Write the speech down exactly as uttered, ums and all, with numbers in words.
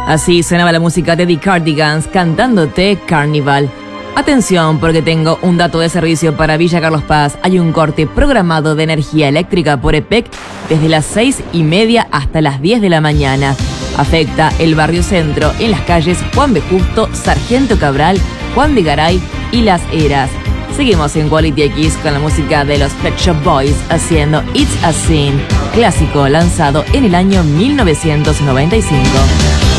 Así sonaba la música de The Cardigans cantándote Carnival. Atención, porque tengo un dato de servicio para Villa Carlos Paz. Hay un corte programado de energía eléctrica por E P E C desde las seis y media hasta las diez de la mañana. Afecta el barrio centro en las calles Juan B. Justo, Sargento Cabral, Juan de Garay y Las Heras. Seguimos en Quality X con la música de los Pet Shop Boys haciendo It's a Sin, clásico lanzado en el año mil novecientos noventa y cinco.